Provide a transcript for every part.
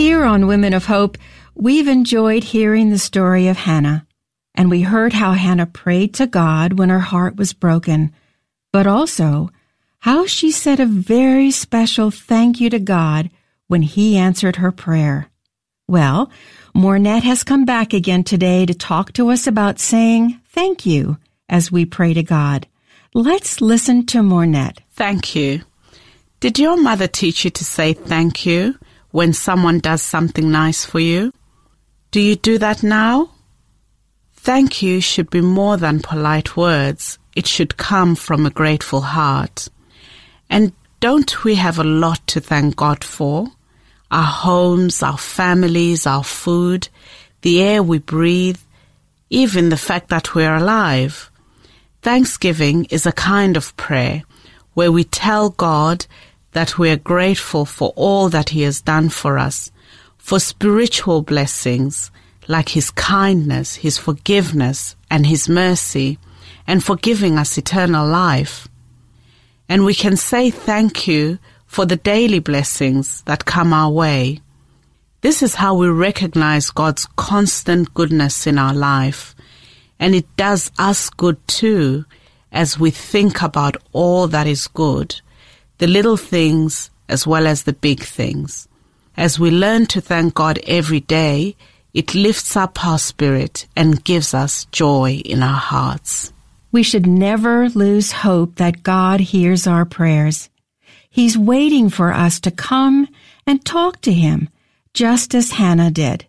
Here on Women of Hope, we've enjoyed hearing the story of Hannah, and we heard how Hannah prayed to God when her heart was broken, but also how she said a very special thank you to God when He answered her prayer. Well, Mornette has come back again today to talk to us about saying thank you as we pray to God. Let's listen to Mornette. Thank you. Did your mother teach you to say thank you when someone does something nice for you? Do you do that now? Thank you should be more than polite words. It should come from a grateful heart. And don't we have a lot to thank God for? Our homes, our families, our food, the air we breathe, even the fact that we're alive. Thanksgiving is a kind of prayer where we tell God that we are grateful for all that He has done for us, for spiritual blessings like His kindness, His forgiveness, and His mercy, and for giving us eternal life. And we can say thank you for the daily blessings that come our way. This is how we recognize God's constant goodness in our life, and it does us good too as we think about all that is good, the little things as well as the big things. As we learn to thank God every day, it lifts up our spirit and gives us joy in our hearts. We should never lose hope that God hears our prayers. He's waiting for us to come and talk to Him, just as Hannah did.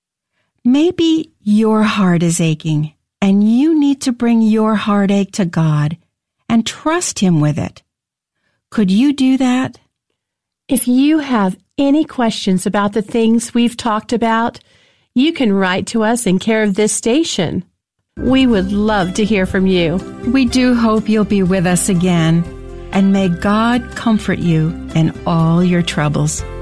Maybe your heart is aching, and you need to bring your heartache to God and trust Him with it. Could you do that? If you have any questions about the things we've talked about, you can write to us in care of this station. We would love to hear from you. We do hope you'll be with us again, and may God comfort you in all your troubles.